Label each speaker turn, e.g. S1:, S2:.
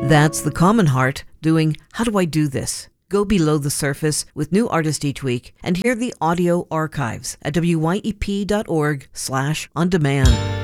S1: That's The Common Heart doing How Do I Do This? Go below the surface with new artist each week and hear the audio archives at wyep.org/on-demand.